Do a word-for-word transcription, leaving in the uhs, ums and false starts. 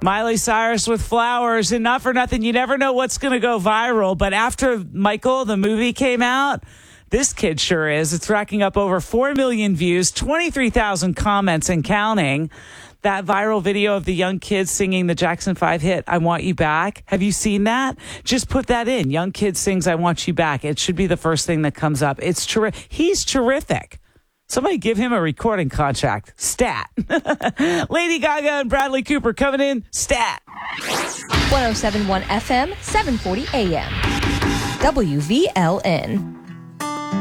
Miley Cyrus with Flowers, and not for nothing, you never know what's going to go viral. But after Michael, the movie, came out, this kid sure is. It's racking up over four million views, twenty-three thousand comments and counting. That viral video of the young kids singing the Jackson five hit, I Want You Back. Have you seen that? Just put that in. Young kid sings I Want You Back. It should be the first thing that comes up. It's ter- He's terrific. Somebody give him a recording contract. Stat. Lady Gaga and Bradley Cooper coming in. Stat. one oh seven point one F M, seven forty A M. W V L N.